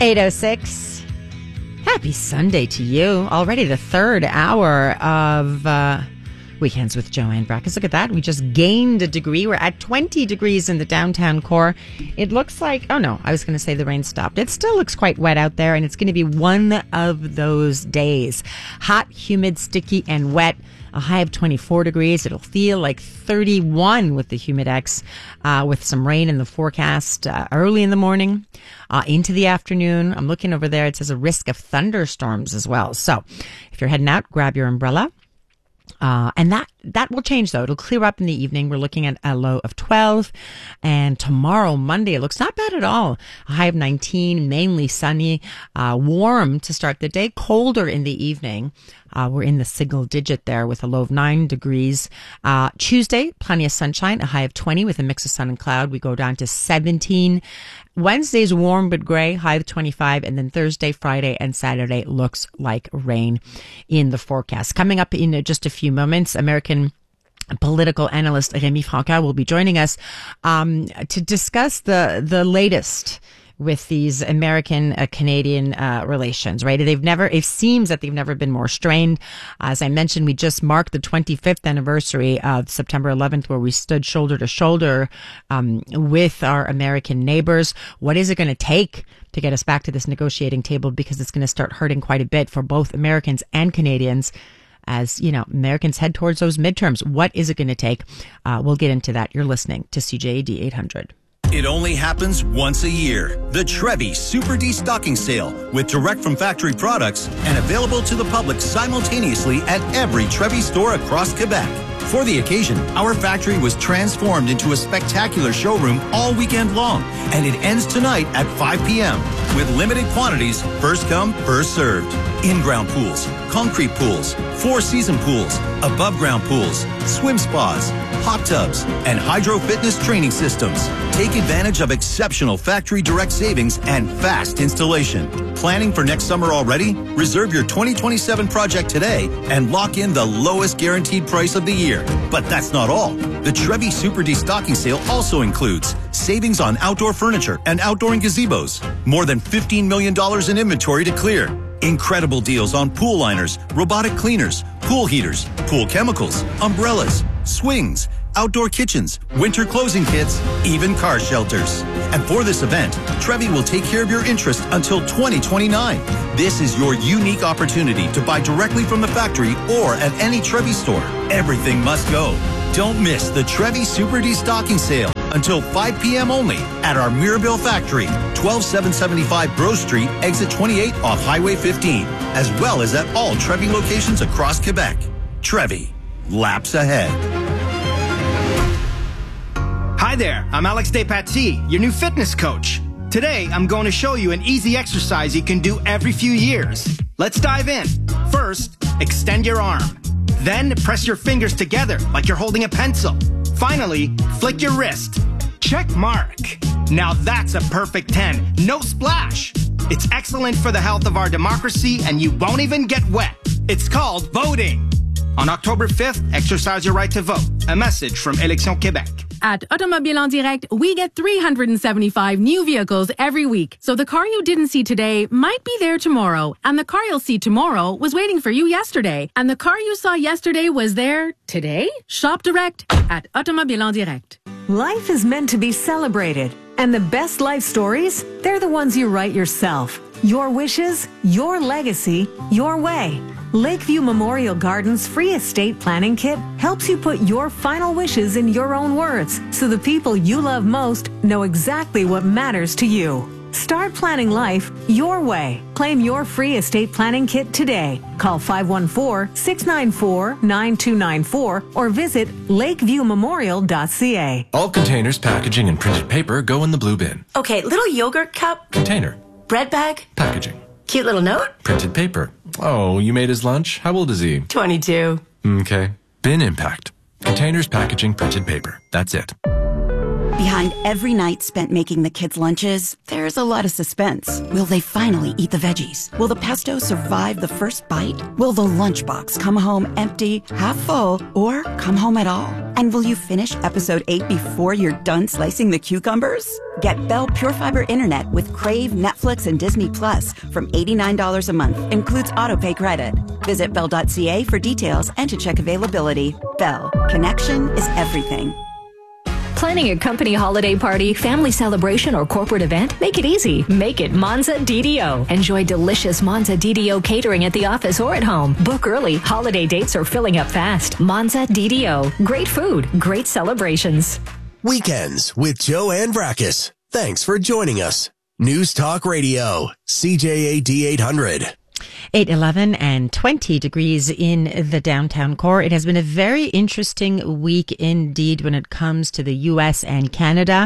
8:06. Happy Sunday to you. Already the third hour of Weekends with Joanne Brackes. Look at that. We just gained a degree. We're at 20 degrees in the downtown core. It looks like, oh no, I was going to say the rain stopped. It still looks quite wet out there, and it's going to be one of those days. Hot, humid, sticky, and wet. A high of 24 degrees. It'll feel like 31 with the Humidex, with some rain in the forecast early in the morning, into the afternoon. I'm looking over there. It says a risk of thunderstorms as well. So if you're heading out, grab your umbrella. And that will change, though. It'll clear up in the evening. We're looking at a low of 12. And tomorrow, Monday, it looks not bad at all. A high of 19, mainly sunny, warm to start the day, colder in the evening. We're in the single digit there with a low of 9 degrees. Tuesday, plenty of sunshine, a high of 20 with a mix of sun and cloud. We go down to 17. Wednesday's warm but gray, high of 25. And then Thursday, Friday, and Saturday looks like rain in the forecast. Coming up in just a few moments, American political analyst Rémi Francoeur will be joining us to discuss the latest with these American-Canadian relations, right? It seems that they've never been more strained. As I mentioned, we just marked the 25th anniversary of September 11th, where we stood shoulder to shoulder with our American neighbors. What is it going to take to get us back to this negotiating table? Because it's going to start hurting quite a bit for both Americans and Canadians. As you know, Americans head towards those midterms. What is it going to take? We'll get into that. You're listening to CJAD 800. It only happens once a year. The Trevi Super Destocking Sale with direct from factory products and available to the public simultaneously at every Trevi store across Quebec. For the occasion, our factory was transformed into a spectacular showroom all weekend long, and it ends tonight at 5 p.m. with limited quantities, first come, first served. In-ground pools, concrete pools, four-season pools, above-ground pools, swim spas, hot tubs, and hydro fitness training systems. Take advantage of exceptional factory direct savings and fast installation. Planning for next summer already? Reserve your 2027 project today and lock in the lowest guaranteed price of the year. But that's not all. The Trevi Super Destocking Sale also includes savings on outdoor furniture and outdoor gazebos. More than $15 million in inventory to clear. Incredible deals on pool liners, robotic cleaners, pool heaters, pool chemicals, umbrellas, swings, outdoor kitchens, winter closing kits, even car shelters. And for this event, Trevi will take care of your interest until 2029. This is your unique opportunity to buy directly from the factory or at any Trevi store. Everything must go. Don't miss the Trevi Super Destocking Sale until 5 p.m. only at our Mirabel factory, 12775 Grove Street, exit 28 off Highway 15, as well as at all Trevi locations across Quebec. Trevi, laps ahead. Hi there, I'm Alex Despatie, your new fitness coach. Today, I'm going to show you an easy exercise you can do every few years. Let's dive in. First, extend your arm. Then, press your fingers together like you're holding a pencil. Finally, flick your wrist. Check mark. Now that's a perfect 10. No splash. It's excellent for the health of our democracy, and you won't even get wet. It's called voting. On October 5th, exercise your right to vote. A message from Élections Québec. At Automobile en Direct, we get 375 new vehicles every week. So the car you didn't see today might be there tomorrow. And the car you'll see tomorrow was waiting for you yesterday. And the car you saw yesterday was there today? Shop direct at Automobile en Direct. Life is meant to be celebrated. And the best life stories, they're the ones you write yourself. Your wishes, your legacy, your way. Lakeview Memorial Gardens free estate planning kit helps you put your final wishes in your own words so the people you love most know exactly what matters to you. Start planning life your way. Claim your free estate planning kit today. Call 514-694-9294 or visit lakeviewmemorial.ca. All containers, packaging, and printed paper go in the blue bin. Okay, little yogurt cup. Container. Bread bag. Packaging. Cute little note. Printed paper. Oh, you made his lunch? How old is he? 22. Okay. Bin impact. Containers, packaging, printed paper. That's it. Behind every night spent making the kids' lunches, there's a lot of suspense. Will they finally eat the veggies? Will the pesto survive the first bite? Will the lunchbox come home empty, half full, or come home at all? And will you finish episode 8 before you're done slicing the cucumbers? Get Bell Pure Fiber Internet with Crave, Netflix, and Disney Plus from $89 a month. Includes autopay credit. Visit Bell.ca for details and to check availability. Bell. Connection is everything. Planning a company holiday party, family celebration, or corporate event? Make it easy. Make it Monza DDO. Enjoy delicious Monza DDO catering at the office or at home. Book early. Holiday dates are filling up fast. Monza DDO. Great food, great celebrations. Weekends with Joanne Brackus. Thanks for joining us. News Talk Radio, CJAD 800. 8, 11, and 20 degrees in the downtown core. It has been a very interesting week indeed when it comes to the U.S. and Canada.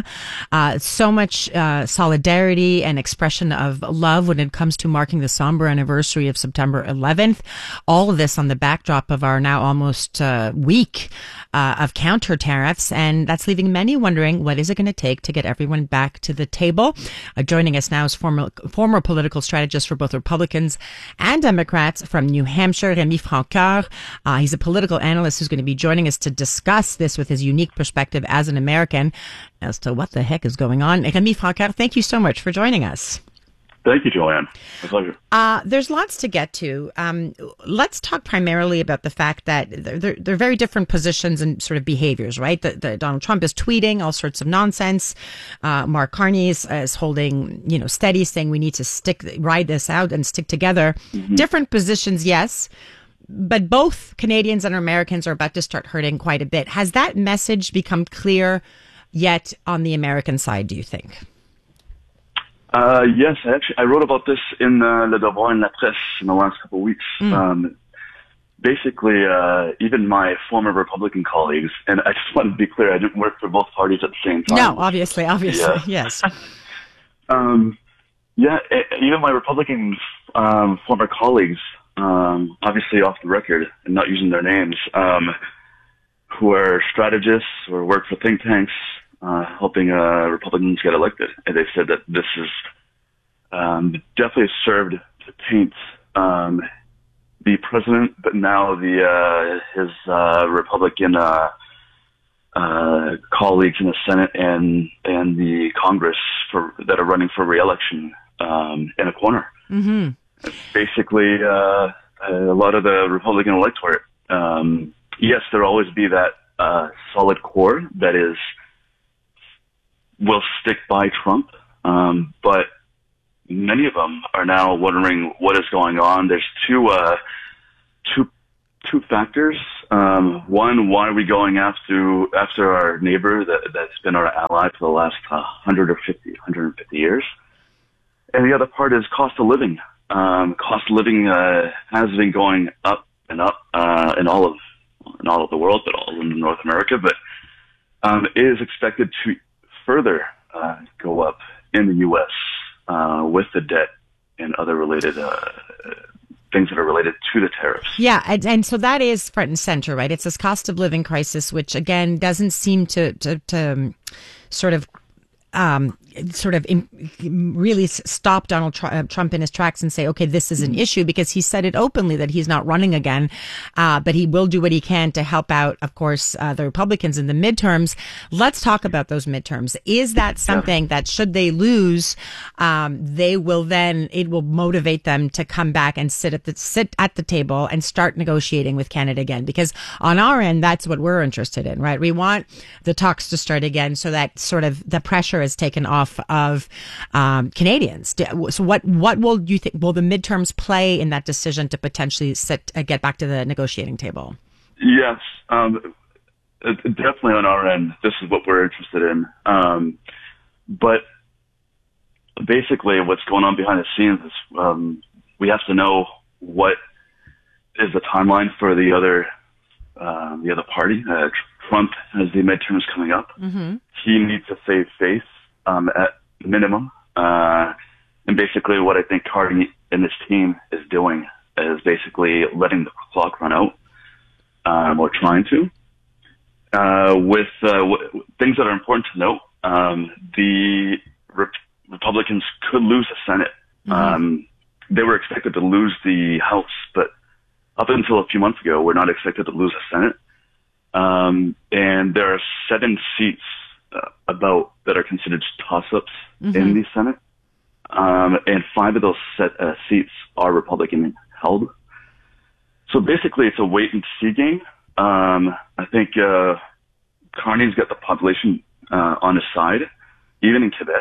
So much solidarity and expression of love when it comes to marking the somber anniversary of September 11th. All of this on the backdrop of our now almost week of counter tariffs. And that's leaving many wondering, what is it going to take to get everyone back to the table? Joining us now is former political strategist for both Republicans and Democrats from New Hampshire, Rémi Francoeur. He's a political analyst who's going to be joining us to discuss this with his unique perspective as an American as to what the heck is going on. Rémi Francoeur, thank you so much for joining us. Thank you, Joanne. My pleasure. There's lots to get to. Let's talk primarily about the fact that they're very different positions and sort of behaviors, right? The Donald Trump is tweeting all sorts of nonsense. Mark Carney is holding, steady, saying we need to ride this out and stick together. Mm-hmm. Different positions, yes. But both Canadians and Americans are about to start hurting quite a bit. Has that message become clear yet on the American side, do you think? Yes, I wrote about this in Le Devoir and La Presse in the last couple of weeks. Basically, even my former Republican colleagues, and I just wanted to be clear, I didn't work for both parties at the same time. No, obviously, yes. Even my Republican former colleagues, obviously off the record and not using their names, who are strategists or work for think tanks, helping Republicans get elected. And they said that this is definitely served to paint the president, but now his Republican colleagues in the Senate and the Congress that are running for re-election in a corner. Mm-hmm. Basically, a lot of the Republican electorate, yes, there'll always be that solid core that will stick by Trump, but many of them are now wondering what is going on. There's two factors. One, why are we going after our neighbor that's been our ally for the last 150 years? And the other part is cost of living. Cost of living has been going up and up in all of the world, but all in North America. But it is expected to further go up in the U.S. With the debt and other related things that are related to the tariffs. Yeah, and so that is front and center, right? It's this cost of living crisis, which again doesn't seem to really stop Donald Trump in his tracks and say, okay, this is an issue, because he said it openly that he's not running again, but he will do what he can to help out, of course, the Republicans in the midterms. Let's talk about those midterms. Is that something that, should they lose, it will motivate them to come back and sit at the table and start negotiating with Canada again? Because on our end, that's what we're interested in, right? We want the talks to start again so that sort of the pressure is taken off of Canadians. So what will you think will the midterms play in that decision to potentially get back to the negotiating table? Yes, definitely on our end, this is what we're interested in. But basically what's going on behind the scenes is we have to know what is the timeline for the other party. Trump has the midterms coming up. Mm-hmm. He needs to save face at minimum. And basically what I think Carney and his team is doing is basically letting the clock run out, or trying to. With things that are important to note, the Republicans could lose the Senate. They were expected to lose the House, but up until a few months ago, we're not expected to lose the Senate. And there are 7 seats that are considered toss-ups in the Senate. And 5 of those seats are Republican held. So basically, it's a wait-and-see game. I think Carney's got the population on his side, even in Quebec.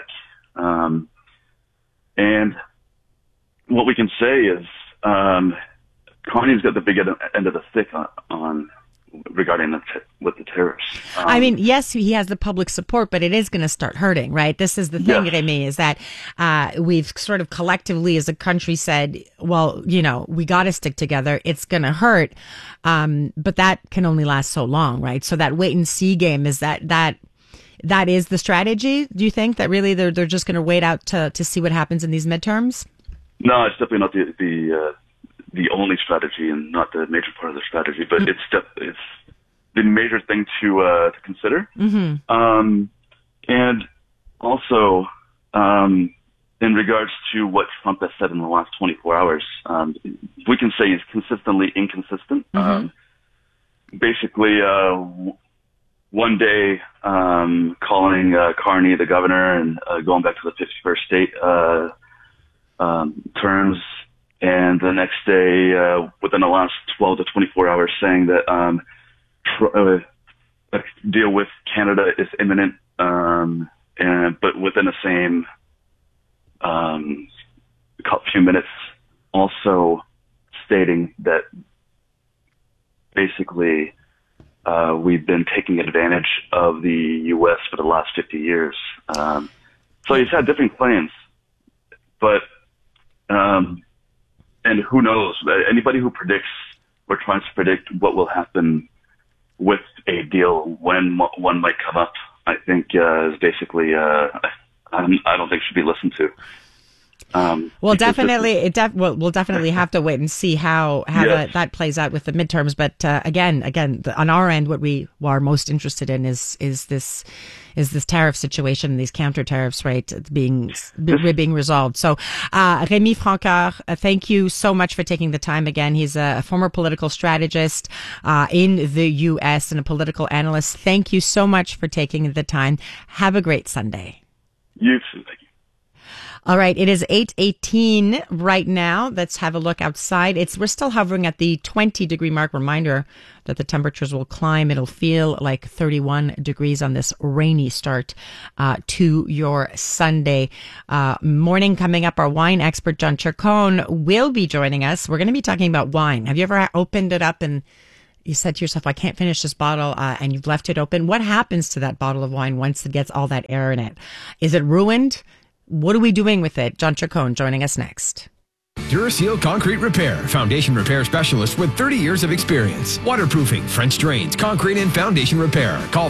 And what we can say is Carney's got the big end of the stick on regarding with the tariffs. I mean, yes, he has the public support, but it is going to start hurting, right? This is the thing, Remy, is that we've sort of collectively as a country said, well, we got to stick together. It's going to hurt. But that can only last so long, right? So that wait and see game, is that is the strategy? Do you think that really they're just going to wait out to see what happens in these midterms? No, it's definitely not the only strategy and not the major part of the strategy, but it's the major thing to consider. And also, in regards to what Trump has said in the last 24 hours, we can say he's consistently inconsistent. Basically, one day calling Carney the governor and going back to the 51st state terms, and the next day, within the last 12 to 24 hours, saying that a deal with Canada is imminent, but within the same few minutes, also stating that basically we've been taking advantage of the U.S. for the last 50 years. So he's had different plans, but and who knows? Anybody who predicts or tries to predict what will happen with a deal when one might come up, I think is basically I don't think should be listened to. We'll definitely have to wait and see how that plays out with the midterms. But again, on our end, what we are most interested in is this tariff situation, these counter tariffs, right, being resolved. So, Remy Francoeur, thank you so much for taking the time again. He's a former political strategist in the U.S. and a political analyst. Thank you so much for taking the time. Have a great Sunday. You too. Thank you. All right, it is 8:18 right now. Let's have a look outside. We're still hovering at the 20-degree mark. Reminder that the temperatures will climb. It'll feel like 31 degrees on this rainy start to your Sunday morning. Coming up, our wine expert, John Chacon, will be joining us. We're going to be talking about wine. Have you ever opened it up and you said to yourself, I can't finish this bottle, and you've left it open? What happens to that bottle of wine once it gets all that air in it? Is it ruined? What are we doing with it? John Chacon joining us next. Duraseal Concrete Repair, foundation repair specialist with 30 years of experience. Waterproofing, French drains, concrete and foundation repair. Call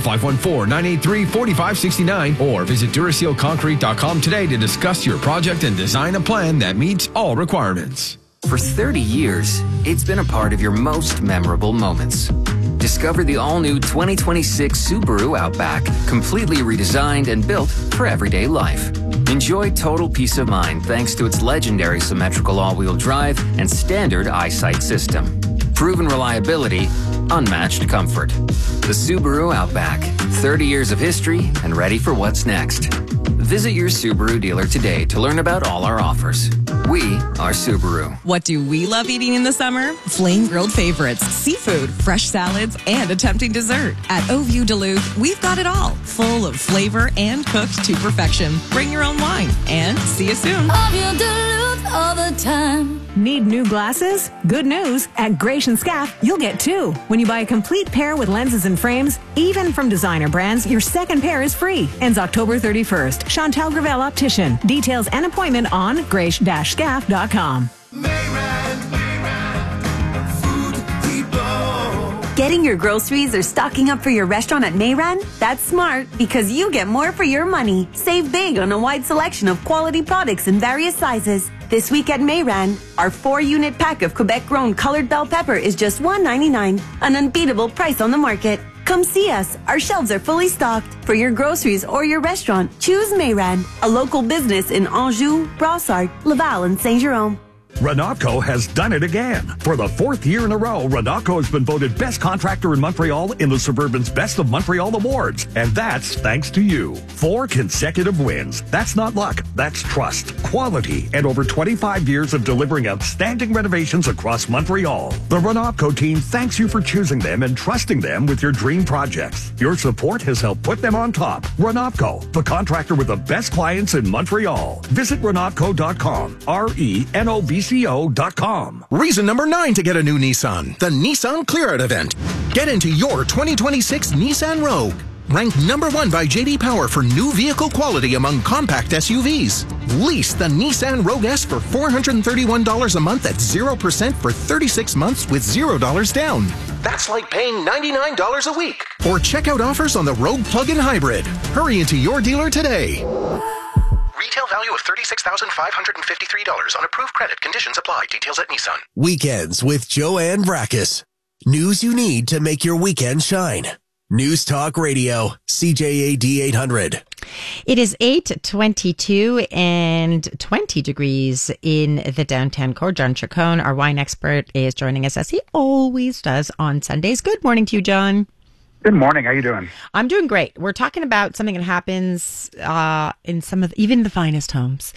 514-983-4569 or visit DurasealConcrete.com today to discuss your project and design a plan that meets all requirements. For 30 years, it's been a part of your most memorable moments. Discover the all-new 2026 Subaru Outback, completely redesigned and built for everyday life. Enjoy total peace of mind thanks to its legendary symmetrical all-wheel drive and standard eyesight system. Proven reliability, unmatched comfort. The Subaru Outback, 30 years of history and ready for what's next. Visit your Subaru dealer today to learn about all our offers. We are Subaru. What do we love eating in the summer? Flame grilled favorites, seafood, fresh salads, and a tempting dessert. At Oview Duluth, we've got it all, full of flavor and cooked to perfection. Bring your own wine and see you soon. Oview Duluth all the time. Need new glasses? Good news. At Gratian Scaff, you'll get 2. When you buy a complete pair with lenses and frames, even from designer brands, your second pair is free. Ends October 31st. Chantal Gravel Optician. Details and appointment on grace-scaff.com. Getting your groceries or stocking up for your restaurant at Mayran? That's smart because you get more for your money. Save big on a wide selection of quality products in various sizes. This week at Mayran, our 4-unit pack of Quebec-grown colored bell pepper is just $1.99, an unbeatable price on the market. Come see us. Our shelves are fully stocked. For your groceries or your restaurant, choose Mayran, a local business in Anjou, Brossard, Laval, and Saint-Jérôme. Renopco has done it again. For the fourth year in a row, Renopco has been voted best contractor in Montreal in the Suburban's Best of Montreal Awards. And that's thanks to you. 4 consecutive wins. That's not luck. That's trust, quality, and over 25 years of delivering outstanding renovations across Montreal. The Renopco team thanks you for choosing them and trusting them with your dream projects. Your support has helped put them on top. Renopco, the contractor with the best clients in Montreal. Visit Renopco.com. RENOVCO.com. Reason number 9 to get a new Nissan, the Nissan Clear Out event. Get into your 2026 Nissan Rogue. Ranked number 1 by J.D. Power for new vehicle quality among compact SUVs. Lease the Nissan Rogue S for $431 a month at 0% for 36 months with $0 down. That's like paying $99 a week. Or check out offers on the Rogue Plug-in Hybrid. Hurry into your dealer today. Retail value of $36,553 on approved credit. Conditions apply. Details at Nissan. Weekends with Joanne Brackus. News you need to make your weekend shine. News Talk Radio, CJAD 800. It is 8:22 and 20 degrees in the downtown core. John Chacon, our wine expert, is joining us as he always does on Sundays. Good morning to you, John. Good morning. How you doing? I'm doing great. We're talking about something that happens in some of even the finest homes.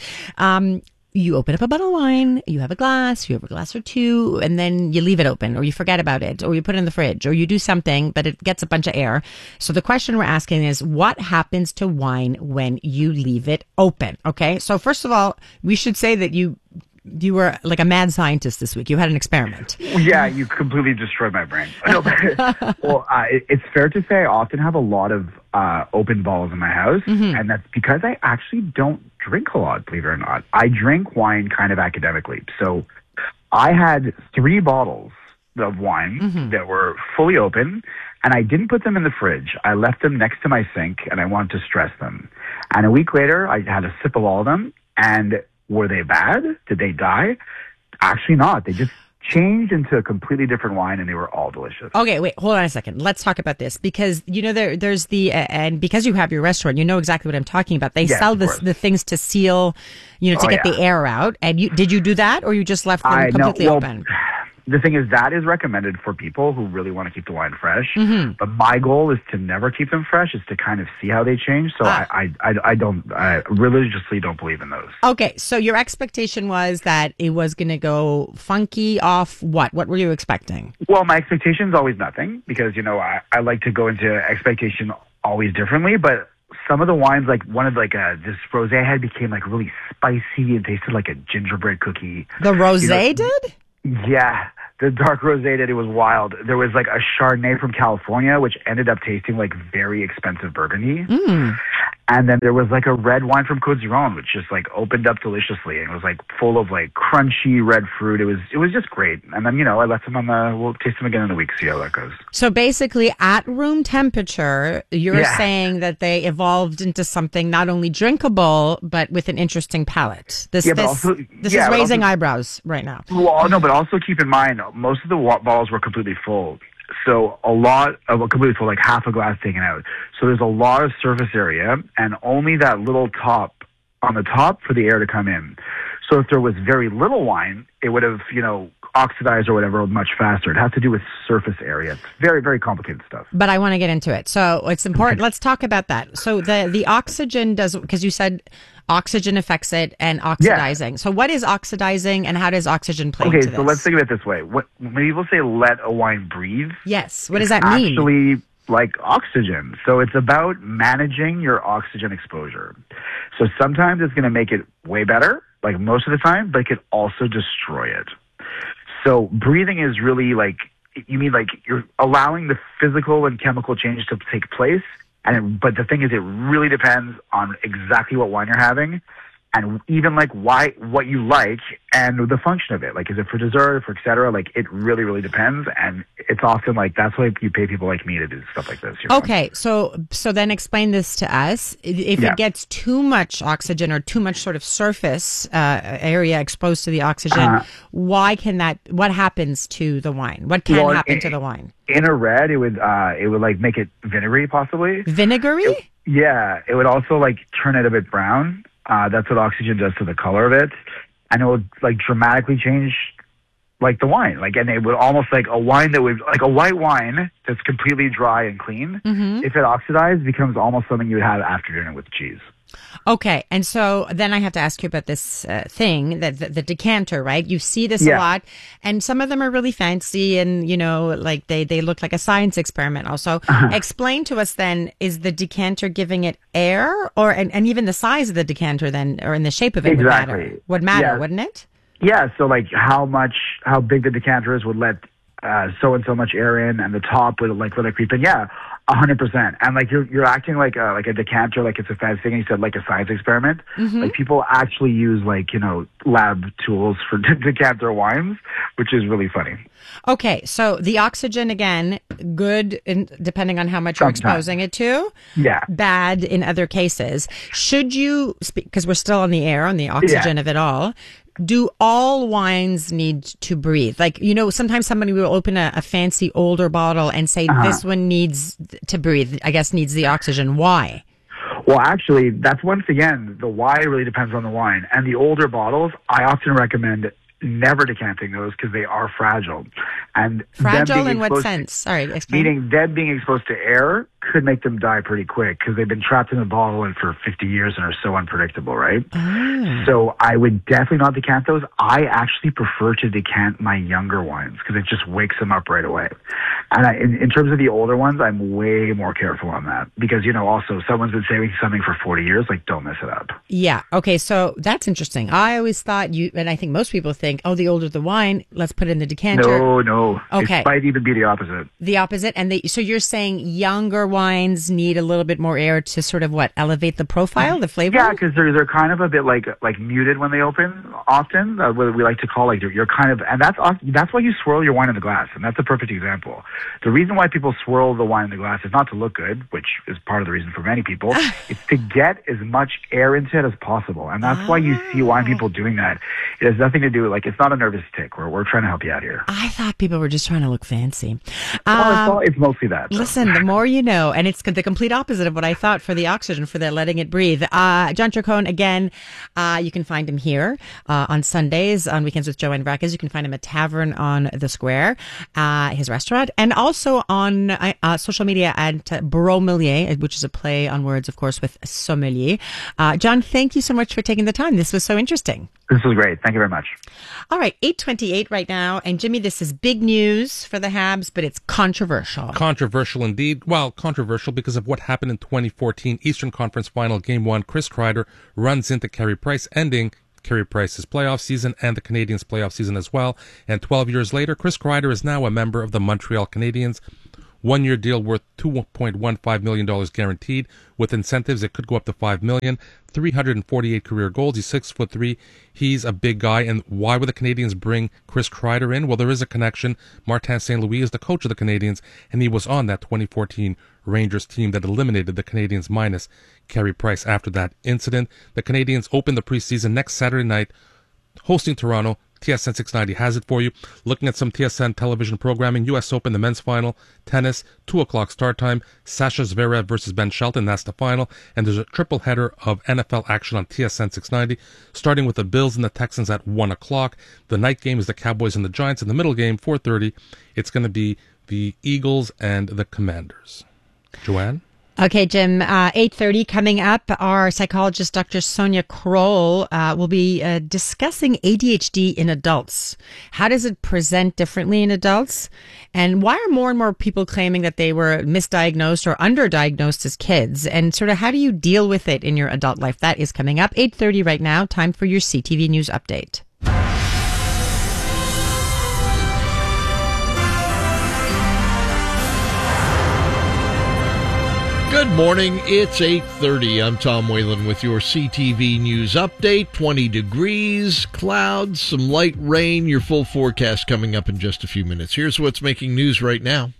You open up a bottle of wine, you have a glass or two, and then you leave it open, or you forget about it, or you put it in the fridge, or you do something, but it gets a bunch of air. So the question we're asking is, what happens to wine when you leave it open? Okay, so first of all, we should say that you were like a mad scientist this week. You had an experiment. Yeah, you completely destroyed my brain. Well, it's fair to say I often have a lot of open bottles in my house, and that's because I actually don't drink a lot, believe it or not. I drink wine kind of academically. So I had 3 bottles of wine that were fully open, and I didn't put them in the fridge. I left them next to my sink, and I wanted to stress them. And a week later, I had a sip of all of them, and were they bad? Did they die? Actually not. They just changed into a completely different wine, and they were all delicious. Okay, wait, hold on a second. Let's talk about this, because you know there's the and because you have your restaurant, you know exactly what I'm talking about. They sell the things to seal, to get the air out. And did you do that, or you just left them completely open? The thing is, that is recommended for people who really want to keep the wine fresh. But my goal is to never keep them fresh, is to kind of see how they change. So I religiously don't believe in those. Okay, so your expectation was that it was going to go funky off what? What were you expecting? Well, my expectation is always nothing, because, I like to go into expectation always differently. But some of the wines, like one of this rosé I had, became like really spicy and tasted like a gingerbread cookie. The rosé did? Yeah. The dark rosé did. It was wild. There was like a Chardonnay from California, which ended up tasting like very expensive Burgundy. And then there was like a red wine from Côte d'Iron, which just like opened up deliciously, and it was like full of like crunchy red fruit. It was just great. And then, I left them we'll taste them again in a week, see how that goes. So basically at room temperature, you're saying that they evolved into something not only drinkable, but with an interesting palate. This is raising eyebrows right now. Well, no, but also keep in mind, most of the bottles were completely full. So completely full, like half a glass taken out. So there's a lot of surface area, and only that little top on the top for the air to come in. So if there was very little wine, it would have, oxidized or whatever much faster. It has to do with surface area. It's very, very complicated stuff. But I want to get into it. So it's important. Let's talk about that. So the oxygen because you said oxygen affects it and oxidizing. Yeah. So what is oxidizing, and how does oxygen play into this? Okay, so let's think of it this way. When people say let a wine breathe. Yes. What does that mean? Actually, like oxygen. So it's about managing your oxygen exposure. So sometimes it's going to make it way better, like most of the time, but it could also destroy it. So breathing is really like, you mean like you're allowing the physical and chemical changes to take place. But the thing is, it really depends on exactly what wine you're having. and even like what you like and the function of it. Like, is it for dessert, for et cetera? Like, it really, really depends. And it's often like, that's why you pay people like me to do stuff like this. You know? Okay. So then explain this to us. If it gets too much oxygen or too much sort of surface area exposed to the oxygen, what happens to the wine? What can happen to the wine? In a red, it would like make it vinegary, possibly. Vinegary? It would also like turn it a bit brown. That's what oxygen does to the color of it, and it would like dramatically change like the wine. Like, and it would almost like a wine that would like a white wine that's completely dry and clean. Mm-hmm. If it oxidized, becomes almost something you would have after dinner with cheese. Okay, and so then I have to ask you about this thing, the decanter, right? You see this a lot, and some of them are really fancy, and like they look like a science experiment. Also, explain to us then: is the decanter giving it air, or and even the size of the decanter then, or in the shape of it would matter, wouldn't it? Yeah. So like how big the decanter is would let so and so much air in, and the top would like let it creep in. Yeah. 100%. And like you're acting like a decanter, like it's a fancy thing. You said like a science experiment. Mm-hmm. Like people actually use like, lab tools for decanter wines, which is really funny. Okay. So the oxygen, again, good depending on how much you're exposing it to. Yeah. Bad in other cases. Should you, because we're still on the air, on the oxygen of it all, do all wines need to breathe? Like, sometimes somebody will open a fancy older bottle and say, this one needs to breathe, I guess needs the oxygen. Why? Well, actually, that's once again, the why really depends on the wine. And the older bottles, I often recommend never decanting those because they are fragile. And fragile in what sense? Sorry, explain. Meaning them being exposed to air could make them die pretty quick because they've been trapped in the bottle and for 50 years and are so unpredictable, right? So I would definitely not decant those. I actually prefer to decant my younger wines because it just wakes them up right away. And in terms of the older ones, I'm way more careful on that because, also someone's been saving something for 40 years, like don't mess it up. Yeah. Okay. So that's interesting. I always thought and I think most people think, the older the wine, let's put it in the decanter. No. Okay. It might even be the opposite. The opposite. And so you're saying younger wines need a little bit more air to sort of elevate the profile, the flavor? Yeah, because they're kind of a bit like muted when they open often. What we like to call you're kind of, and that's why you swirl your wine in the glass. And that's a perfect example. The reason why people swirl the wine in the glass is not to look good, which is part of the reason for many people. It's to get as much air into it as possible. And that's why you see wine people doing that. It has nothing to do it's not a nervous tick. We're trying to help you out here. I thought people were just trying to look fancy. It's mostly that. Listen, the more you know, and it's the complete opposite of what I thought for the oxygen, for the letting it breathe. John Chacon, again, you can find him here on Sundays, on Weekends with Joanne Brackus. You can find him at Tavern on the Square, his restaurant, and also on social media at Bromelier, which is a play on words, of course, with sommelier. John, thank you so much for taking the time. This was so interesting. This was great. Thank you very much. All right, 8:28 right now. And Jimmy, this is big news for the Habs, but it's controversial. Controversial indeed. Well, controversial because of what happened in 2014 Eastern Conference Final Game 1. Chris Kreider runs into Carey Price, ending Carey Price's playoff season and the Canadiens' playoff season as well. And 12 years later, Chris Kreider is now a member of the Montreal Canadiens. 1-year deal worth $2.15 million guaranteed. With incentives, it could go up to $5 million. 348 career goals. He's 6'3". He's a big guy. And why would the Canadiens bring Chris Kreider in? Well, there is a connection. Martin St. Louis is the coach of the Canadiens, and he was on that 2014 Rangers team that eliminated the Canadiens minus Carey Price after that incident. The Canadiens open the preseason next Saturday night, hosting Toronto. TSN 690 has it for you. Looking at some TSN television programming, U.S. Open, the men's final, tennis, 2 o'clock start time, Sasha Zverev versus Ben Shelton, that's the final. And there's a triple header of NFL action on TSN 690, starting with the Bills and the Texans at 1 o'clock. The night game is the Cowboys and the Giants. In the middle game, 4:30, it's going to be the Eagles and the Commanders. Joanne? Okay, Jim, 8:30 coming up, our psychologist, Dr. Sonia Kroll, will be discussing ADHD in adults. How does it present differently in adults? And why are more and more people claiming that they were misdiagnosed or underdiagnosed as kids? And sort of how do you deal with it in your adult life? That is coming up. 8:30 right now. Time for your CTV News update. Good morning. It's 8:30. I'm Tom Whalen with your CTV News update. 20 degrees, clouds, some light rain. Your full forecast coming up in just a few minutes. Here's what's making news right now.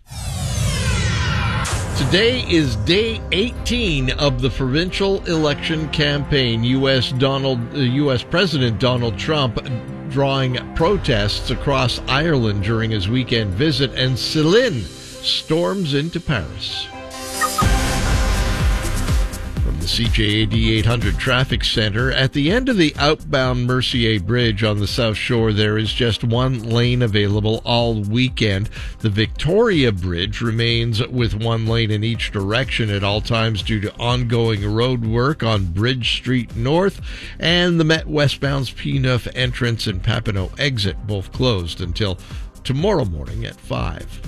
Today is day 18 of the provincial election campaign. U.S. President Donald Trump drawing protests across Ireland during his weekend visit, and Céline storms into Paris. From the CJAD 800 Traffic Center, at the end of the outbound Mercier Bridge on the South Shore, there is just one lane available all weekend. The Victoria Bridge remains with one lane in each direction at all times due to ongoing road work on Bridge Street North, and the Met westbound's P-Neuf entrance and Papineau exit both closed until tomorrow morning at 5.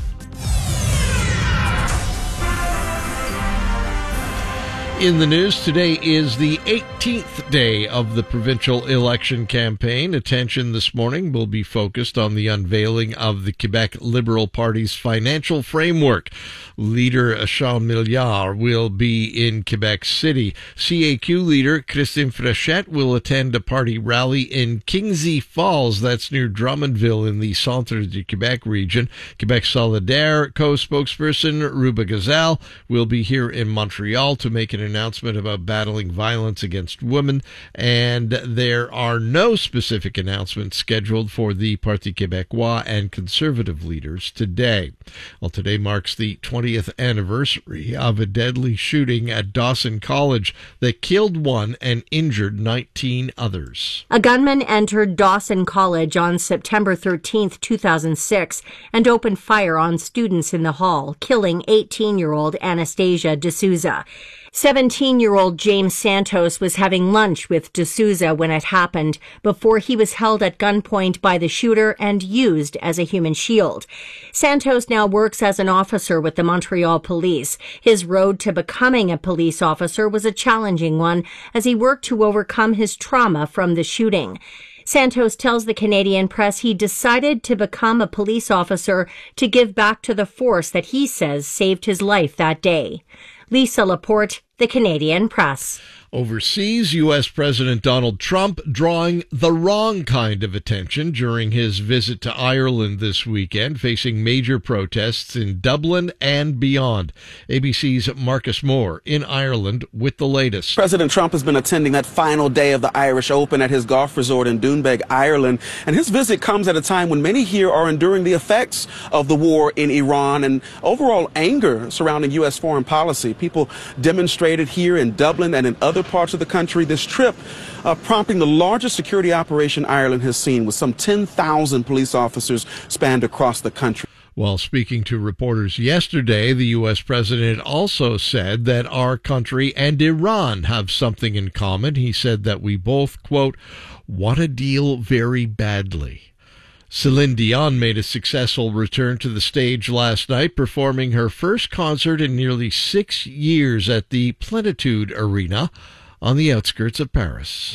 In the news, today is the 18th day of the provincial election campaign. Attention this morning will be focused on the unveiling of the Quebec Liberal Party's financial framework. Leader Jean Milliard will be in Quebec City. CAQ leader Christine Fréchette will attend a party rally in Kingsey Falls, that's near Drummondville in the Centre du Québec region. Quebec Solidaire co-spokesperson Ruba Gazelle will be here in Montreal to make an announcement about battling violence against women, and there are no specific announcements scheduled for the Parti Québécois and Conservative leaders today. Well, today marks the 20th anniversary of a deadly shooting at Dawson College that killed one and injured 19 others. A gunman entered Dawson College on September 13, 2006, and opened fire on students in the hall, killing 18-year-old Anastasia D'Souza. 17-year-old James Santos was having lunch with D'Souza when it happened, before he was held at gunpoint by the shooter and used as a human shield. Santos now works as an officer with the Montreal Police. His road to becoming a police officer was a challenging one, as he worked to overcome his trauma from the shooting. Santos tells the Canadian Press he decided to become a police officer to give back to the force that he says saved his life that day. Lisa Laporte, the Canadian Press. Overseas, U.S. President Donald Trump drawing the wrong kind of attention during his visit to Ireland this weekend, facing major protests in Dublin and beyond. ABC's Marcus Moore in Ireland with the latest. President Trump has been attending that final day of the Irish Open at his golf resort in Doonbeg, Ireland, and his visit comes at a time when many here are enduring the effects of the war in Iran and overall anger surrounding U.S. foreign policy. People demonstrated here in Dublin and in other parts of the country this trip, prompting the largest security operation Ireland has seen, with some 10,000 police officers spanned across the country. While speaking to reporters yesterday, the U.S. president also said that our country and Iran have something in common. He said that we both, quote, want a deal very badly. Celine Dion made a successful return to the stage last night, performing her first concert in nearly 6 years at the Plenitude Arena on the outskirts of Paris.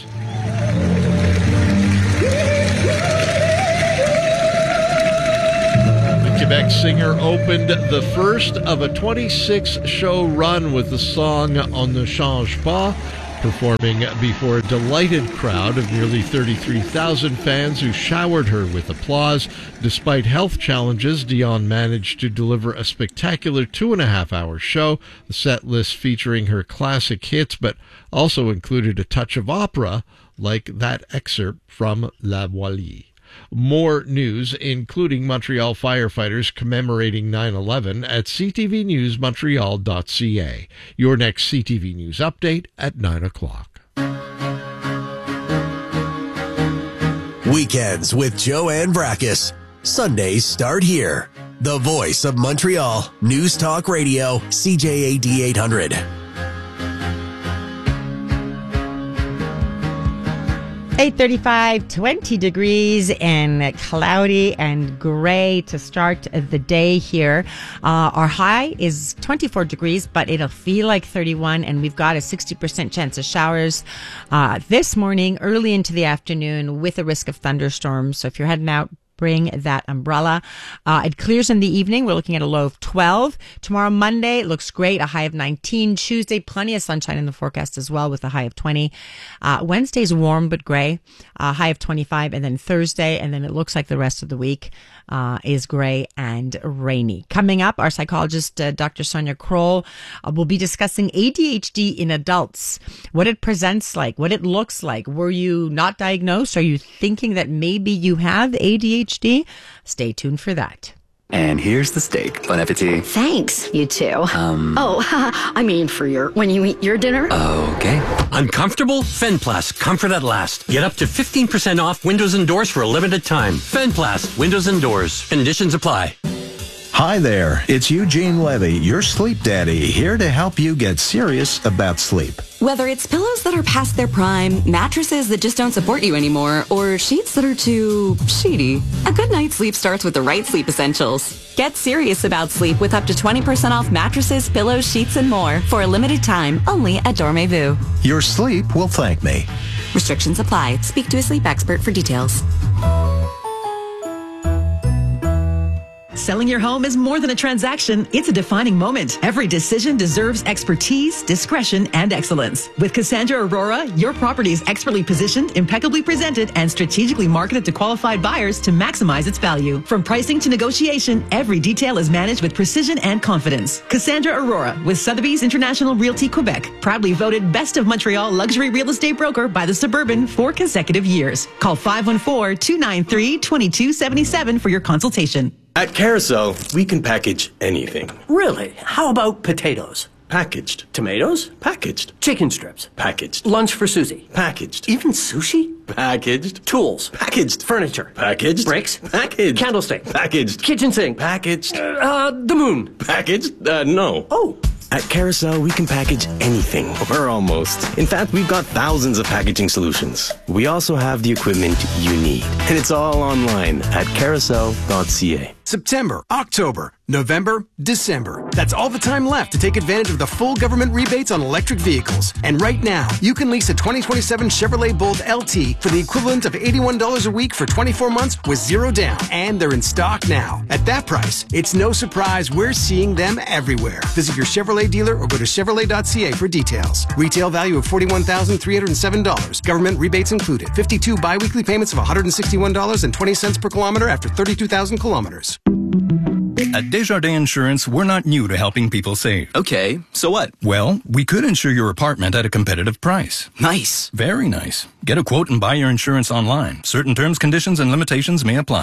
The Quebec singer opened the first of a 26-show run with the song On ne change pas, performing before a delighted crowd of nearly 33,000 fans who showered her with applause. Despite health challenges, Dion managed to deliver a spectacular 2.5-hour show, the set list featuring her classic hits, but also included a touch of opera, like that excerpt from La Voilée. More news, including Montreal firefighters commemorating 9/11 at ctvnewsmontreal.ca. Your next CTV News update at 9 o'clock. Weekends with Joanne Brackus. Sundays start here. The voice of Montreal. News Talk Radio, CJAD 800. 8:35, 20 degrees and cloudy and gray to start the day here. Our high is 24 degrees, but it'll feel like 31, and we've got a 60% chance of showers this morning, early into the afternoon, with a risk of thunderstorms. So if you're heading out, bring that umbrella. It clears in the evening. We're looking at a low of 12. Tomorrow, Monday, it looks great. A high of 19. Tuesday, plenty of sunshine in the forecast as well with a high of 20. Wednesday's warm but gray, high of 25. And then Thursday, and then it looks like the rest of the week is gray and rainy. Coming up, our psychologist, Dr. Sonia Kroll, will be discussing ADHD in adults, what it presents like, what it looks like. Were you not diagnosed? Are you thinking that maybe you have ADHD? Stay tuned for that. And here's the steak. Bon appetit. Thanks, you too. I mean when you eat your dinner. Okay. Uncomfortable? Fenplast. Comfort at last. Get up to 15% off windows and doors for a limited time. Fenplast. Windows and doors. Conditions apply. Hi there, it's Eugene Levy, your sleep daddy, here to help you get serious about sleep. Whether it's pillows that are past their prime, mattresses that just don't support you anymore, or sheets that are too sheety, a good night's sleep starts with the right sleep essentials. Get serious about sleep with up to 20% off mattresses, pillows, sheets, and more for a limited time only at Dormez-vous. Your sleep will thank me. Restrictions apply. Speak to a sleep expert for details. Selling your home is more than a transaction. It's a defining moment. Every decision deserves expertise, discretion, and excellence. With Cassandra Aurora, your property is expertly positioned, impeccably presented, and strategically marketed to qualified buyers to maximize its value. From pricing to negotiation, every detail is managed with precision and confidence. Cassandra Aurora with Sotheby's International Realty Quebec, proudly voted Best of Montreal Luxury Real Estate Broker by The Suburban 4 consecutive years. Call 514-293-2277 for your consultation. At Carousel, we can package anything. Really? How about potatoes? Packaged. Tomatoes? Packaged. Chicken strips? Packaged. Lunch for Susie? Packaged. Even sushi? Packaged. Tools? Packaged. Furniture? Packaged. Bricks? Packaged. Candlestick? Packaged. Kitchen sink? Packaged. The moon? Packaged? No. Oh. At Carousel, we can package anything, or almost. In fact, we've got thousands of packaging solutions. We also have the equipment you need. And it's all online at carousel.ca. September, October, November, December. That's all the time left to take advantage of the full government rebates on electric vehicles. And right now, you can lease a 2027 Chevrolet Bolt LT for the equivalent of $81 a week for 24 months with zero down. And they're in stock now. At that price, it's no surprise we're seeing them everywhere. Visit your Chevrolet dealer or go to Chevrolet.ca for details. Retail value of $41,307. Government rebates included. 52 biweekly payments of $161.20 per kilometer after 32,000 kilometers. At Desjardins Insurance, we're not new to helping people save. Okay, so what? Well, we could insure your apartment at a competitive price. Nice. Very nice. Get a quote and buy your insurance online. Certain terms, conditions, and limitations may apply.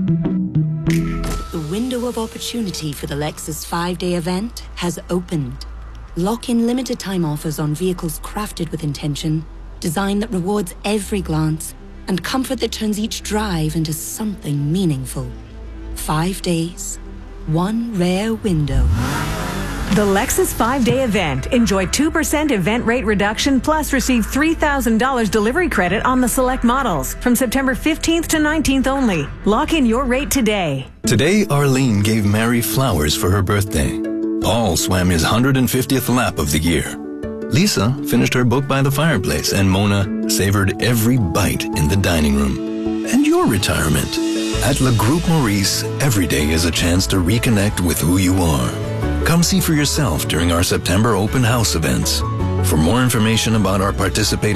The window of opportunity for the Lexus 5-day event has opened. Lock in limited time offers on vehicles crafted with intention, design that rewards every glance, and comfort that turns each drive into something meaningful. 5 days, one rare window. The Lexus 5-day event. Enjoy 2% event rate reduction plus receive $3,000 delivery credit on the select models from September 15th to 19th only. Lock in your rate today. Today, Arlene gave Mary flowers for her birthday. Paul swam his 150th lap of the year. Lisa finished her book by the fireplace, and Mona savored every bite in the dining room. And your retirement. At Le Groupe Maurice, every day is a chance to reconnect with who you are. Come see for yourself during our September open house events. For more information about our participating